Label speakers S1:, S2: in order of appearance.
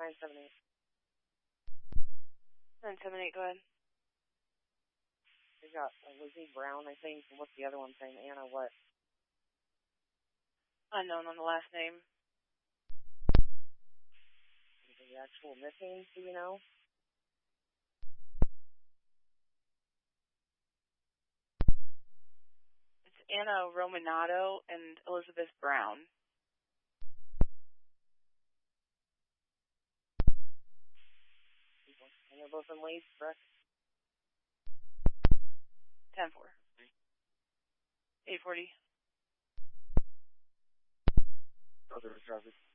S1: 978.
S2: 978, go ahead.
S1: We got Lizzie Brown, I think. What's the other one's name? Anna what?
S2: Unknown on the last name.
S1: The actual missing, do you know?
S2: It's Anna Romanato and Elizabeth Brown.
S1: And they're both in Leeds, correct?
S2: 10-4. 840.
S1: Other drivers.